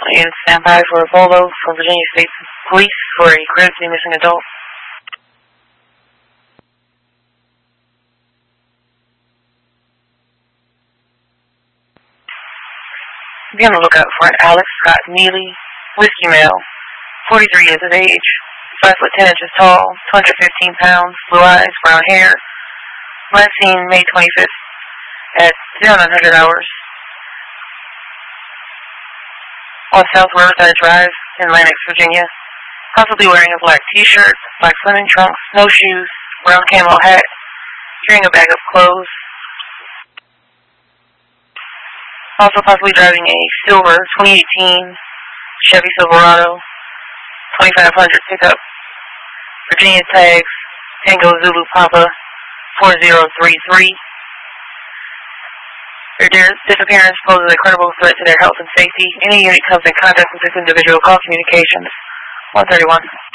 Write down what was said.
and stand by for a bolo from Virginia State Police for a critically missing adult. Be on the lookout for an Alex Scott Neely, whiskey male, 43 years of age, 5 foot 10 inches tall, 215 pounds, blue eyes, brown hair. Last seen May 25th at 0900 hours on South Riverside Drive in Lenox, Virginia, possibly wearing a black t-shirt, black swimming trunks, no shoes, brown camo hat, carrying a bag of clothes. Also possibly driving a silver 2018 Chevy Silverado 2500 pickup. Virginia tags Tango Zulu Papa 4033. Their disappearance poses a credible threat to their health and safety. Any unit comes in contact with this individual, call communications 131.